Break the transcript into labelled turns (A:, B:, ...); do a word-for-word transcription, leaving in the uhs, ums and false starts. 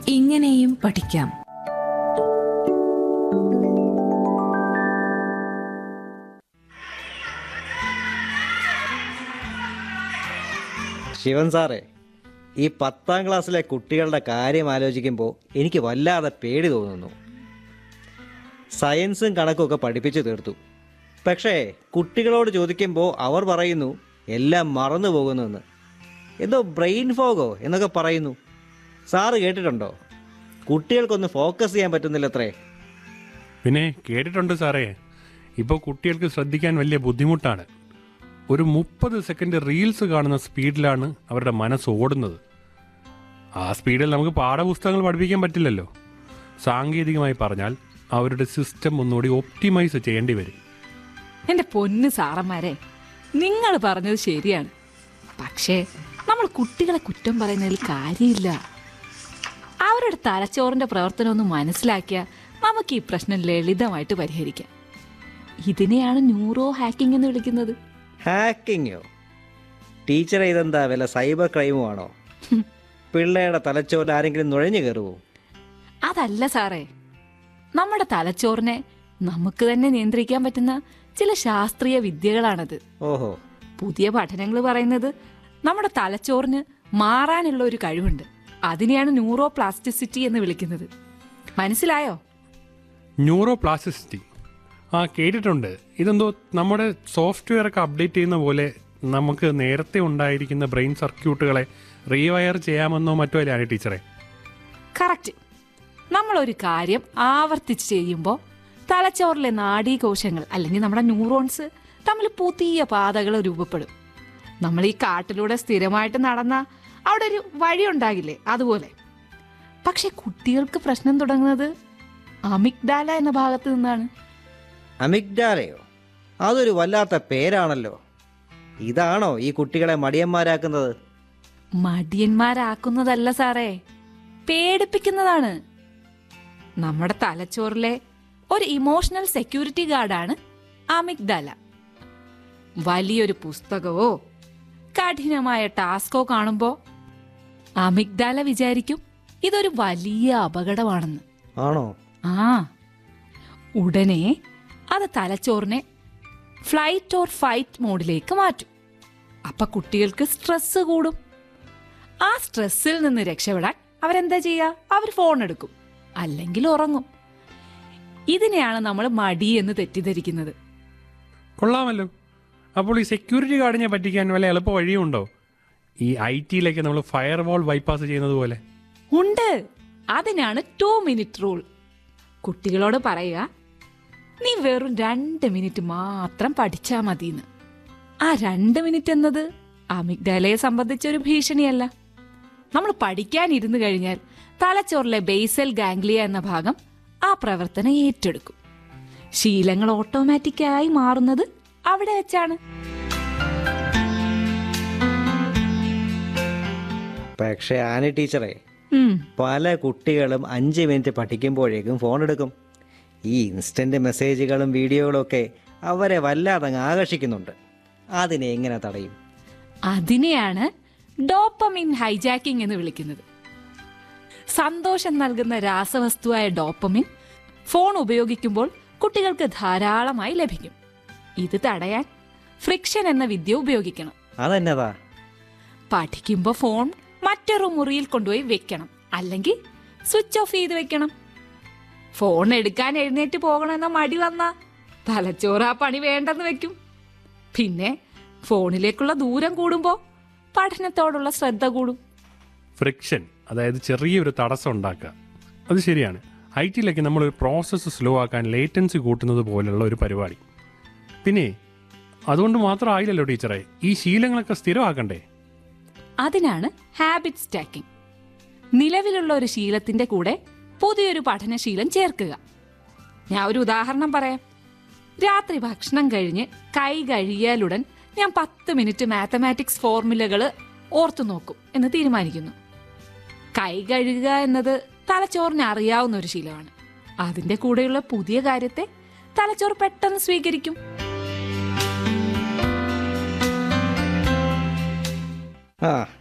A: ഇങ്ങനെയും പഠിക്കാം.
B: ശിവൻ സാറേ, ഈ പത്താം ക്ലാസ്സിലെ കുട്ടികളുടെ കാര്യം ആലോചിക്കുമ്പോൾ എനിക്ക് വല്ലാതെ പേടി തോന്നുന്നു. സയൻസും കണക്കുമൊക്കെ പഠിപ്പിച്ചു തീർത്തു. പക്ഷേ കുട്ടികളോട് ചോദിക്കുമ്പോൾ അവർ പറയുന്നു എല്ലാം മറന്നു പോകുന്നുവെന്ന്. എന്തോ ബ്രെയിൻ ഫോഗോ എന്നൊക്കെ പറയുന്നു. സാറ് കേട്ടിട്ടുണ്ടോ? കുട്ടികൾക്കൊന്ന് ഫോക്കസ് ചെയ്യാൻ പറ്റുന്നില്ലത്രേ.
C: പിന്നെ കേട്ടിട്ടുണ്ട് സാറേ. ഇപ്പോൾ കുട്ടികൾക്ക് ശ്രദ്ധിക്കാൻ വലിയ ബുദ്ധിമുട്ടാണ്. ഒരു മുപ്പത് സെക്കൻഡ് റീൽസ് കാണുന്ന സ്പീഡിലാണ് അവരുടെ മനസ്സ് ഓടുന്നത്. ആ സ്പീഡിൽ നമുക്ക് പാഠപുസ്തകങ്ങൾ പഠിപ്പിക്കാൻ പറ്റില്ലല്ലോ. സാങ്കേതികമായി പറഞ്ഞാൽ അവരുടെ സിസ്റ്റം ഒന്നുകൂടി ഒപ്റ്റിമൈസ് ചെയ്യേണ്ടി വരും.
D: എൻ്റെ പൊന്ന് സാറന്മാരെ, നിങ്ങൾ പറഞ്ഞത് ശരിയാണ്. പക്ഷേ നമ്മൾ കുട്ടികളെ കുറ്റം പറയുന്നതിൽ കാര്യമില്ല. അവരുടെ തലച്ചോറിൻ്റെ പ്രവർത്തനം ഒന്ന് മനസ്സിലാക്കിയാൽ നമുക്ക് ഈ പ്രശ്നം ലളിതമായിട്ട് പരിഹരിക്കാം. ഇതിനെയാണ് ന്യൂറോ ഹാക്കിംഗ് എന്ന് വിളിക്കുന്നത്.
B: ഹാക്കിങ്ങോ? ടീച്ചറെ, ഇതെന്താ വല്ല സൈബർ ക്രൈമോ ആണോ? പിള്ളേരുടെ തലച്ചോറിൽ ആരെങ്കിലും നുഴഞ്ഞു കയറുമോ?
D: അതല്ല സാറേ, നമ്മുടെ തലച്ചോറിനെ നമുക്ക് തന്നെ നിയന്ത്രിക്കാൻ പറ്റുന്ന ചില ശാസ്ത്രീയ വിദ്യകളാണത്.
B: ഓഹോ.
D: പുതിയ പഠനങ്ങൾ പറയുന്നത് നമ്മുടെ തലച്ചോറിന് മാറാനുള്ള ഒരു കഴിവുണ്ട്. അതിനെയാണ് ന്യൂറോ പ്ലാസ്റ്റിസിറ്റി എന്ന് വിളിക്കുന്നത്. മനസ്സിലായോ?
C: ന്യൂറോ പ്ലാസ്റ്റിസിറ്റി ആ കേട്ടിട്ടുണ്ട്. ഇതെന്തോ നമ്മുടെ സോഫ്റ്റ്വെയർ ഒക്കെ അപ്ഡേറ്റ് ചെയ്യുന്ന പോലെ നമുക്ക് നേരത്തെ ഉണ്ടായിരിക്കുന്ന ബ്രെയിൻ സർക്യൂട്ടുകളെ റീവയർ ചെയ്യാമെന്നോ മറ്റോ അല്ലേ ടീച്ചറെ?
D: കറക്റ്റ്. നമ്മളൊരു കാര്യം ആവർത്തിച്ച് ചെയ്യുമ്പോൾ തലച്ചോറിലെ നാഡീകോശങ്ങൾ അല്ലെങ്കിൽ നമ്മുടെ ന്യൂറോൺസ് തമ്മിൽ പുതിയ പാതകൾ രൂപപ്പെടും. നമ്മൾ ഈ കാട്ടിലൂടെ സ്ഥിരമായിട്ട് നടന്ന അവിടെ ഒരു വഴി ഉണ്ടാകില്ലേ, അതുപോലെ. പക്ഷെ കുട്ടികൾക്ക് പ്രശ്നം തുടങ്ങുന്നത് അമിഗ്ഡാല എന്ന ഭാഗത്ത് നിന്നാണ്.
B: അമിഗ്ഡാലയോ? അതൊരു വല്ലാത്ത പേരാണല്ലോ. ഇതാണോ ഈ കുട്ടികളെ മടിയന്മാരാക്കുന്നത്?
D: മടിയന്മാരാക്കുന്നതല്ല സാറേ, പേടിപ്പിക്കുന്നതാണ്. നമ്മുടെ തലച്ചോറിലെ ഒരു ഇമോഷണൽ സെക്യൂരിറ്റി ഗാർഡാണ് അമിഗ്ഡാല. വലിയൊരു പുസ്തകമോ കഠിനമായ ടാസ്കോ കാണുമ്പോൾ അമിഗ്ഡാല വിചാരിക്കും ഇതൊരു വലിയ അപകടമാണെന്ന്.
B: ആണോ?
D: ആ, ഉടനെ അത് തലച്ചോറിനെ ഫ്ലൈറ്റ് ഓർ ഫൈറ്റ് മോഡിലേക്ക് മാറ്റും. അപ്പൊ കുട്ടികൾക്ക് സ്ട്രെസ് കൂടും. ആ സ്ട്രെസ്സിൽ നിന്ന് രക്ഷപ്പെടാൻ അവരെന്താ ചെയ്യുക? അവർ ഫോൺ എടുക്കും, അല്ലെങ്കിൽ ഉറങ്ങും. ഇതിനെയാണ് നമ്മൾ മടി എന്ന് തെറ്റിദ്ധരിക്കുന്നത്.
C: കൊള്ളാമല്ലോ. അപ്പോൾ ഈ സെക്യൂരിറ്റി ഗാർഡിനെ പറ്റിക്കാൻ വല്ല എളുപ്പ വഴിയുണ്ടോ? ഈ ഐ ടിയിലേക്ക് നമ്മൾ ഫയർ വാൾ ബൈപ്പാസ് ചെയ്യുന്നത് പോലെ.
D: ഉണ്ട്. അതിനാണ് ടു മിനിറ്റ് റൂൾ. കുട്ടികളോട് പറയുക, നീ വെറും രണ്ട് മിനിറ്റ് മാത്രം പഠിച്ചാൽ മതിയെന്ന്. ആ രണ്ട് മിനിറ്റ് എന്നത് അമിഗ്ഡാലയെ സംബന്ധിച്ചൊരു ഭീഷണിയല്ല. നമ്മൾ പഠിക്കാൻ ഇരുന്ന് കഴിഞ്ഞാൽ തലച്ചോറിലെ ബേസൽ ഗാംഗ്ലിയ എന്ന ഭാഗം ആ പ്രവർത്തനം ഏറ്റെടുക്കും. ശീലങ്ങൾ ഓട്ടോമാറ്റിക്കായി മാറുന്നത് അവിടെ വെച്ചാണ്.
B: പക്ഷേ ആനി ടീച്ചറെ, പല കുട്ടികളും അഞ്ച് മിനിറ്റ് പഠിക്കുമ്പോഴേക്കും ഫോൺ എടുക്കും. ഈ ഇൻസ്റ്റന്റ് മെസ്സേജുകളും വീഡിയോകളും ഒക്കെ അവരെ വല്ലാതെ ആകർഷിക്കുന്നുണ്ട്. അതിനെ എങ്ങനെ തടയും?
D: അതിനെയാണ് ഡോപ്പമിൻ ഹൈജാക്കിംഗ് എന്ന് വിളിക്കുന്നത്. സന്തോഷം നൽകുന്ന രാസവസ്തുവായ ഡോപ്പമിൻ ഫോൺ ഉപയോഗിക്കുമ്പോൾ കുട്ടികൾക്ക് ധാരാളമായി ലഭിക്കും. ഇത് തടയാൻ ഫ്രിക്ഷൻ എന്ന വിദ്യ ഉപയോഗിക്കണം.
B: അതെന്നതാ?
D: പഠിക്കുമ്പോൾ ഫോൺ മറ്റൊരു മുറിയിൽ കൊണ്ടുപോയി വെക്കണം, അല്ലെങ്കിൽ സ്വിച്ച് ഓഫ് ചെയ്ത് വെക്കണം. ഫോൺ എടുക്കാൻ എഴുന്നേറ്റ് പോകണമെന്ന മടി വന്നാ തലച്ചോറ് ആ പണി വേണ്ടെന്ന് വെക്കും. പിന്നെ ഫോണിലേക്കുള്ള ദൂരം കൂടുമ്പോൾ പഠനത്തോടുള്ള ശ്രദ്ധ കൂടും.
C: ഫ്രിക്ഷൻ, അതായത് ചെറിയൊരു തടസ്സം ഉണ്ടാക്കുക. അത് ശരിയാണ്. ഐ ടിയിലേക്ക് നമ്മൾ ഒരു പ്രോസസ്സ് സ്ലോ ആക്കാൻ ലേറ്റൻസി കൂട്ടുന്നത് പോലുള്ള ഒരു പരിപാടി. പിന്നെ അതുകൊണ്ട് മാത്രം ആയില്ലല്ലോ ടീച്ചറെ, ഈ ശീലങ്ങളൊക്കെ സ്ഥിരമാക്കണ്ടേ?
D: അതിനാണ് ഹാബിറ്റ് സ്റ്റാക്കിംഗ്. നിലവിലുള്ള ഒരു ശീലത്തിന്റെ കൂടെ പുതിയൊരു പഠനശീലം ചേർക്കുക. ഞാൻ ഒരു ഉദാഹരണം പറയാം. രാത്രി ഭക്ഷണം കഴിഞ്ഞ് കൈ കഴുകിയാലുടൻ ഞാൻ പത്ത് മിനിറ്റ് മാത്തമാറ്റിക്സ് ഫോർമുലകൾ ഓർത്തു നോക്കും എന്ന് തീരുമാനിക്കുന്നു. കൈ കഴുകുക എന്നത് തലച്ചോറിന് അറിയാവുന്ന ഒരു ശീലമാണ്. അതിന്റെ കൂടെയുള്ള പുതിയ കാര്യത്തെ തലച്ചോറ് പെട്ടെന്ന് സ്വീകരിക്കും.
B: ആ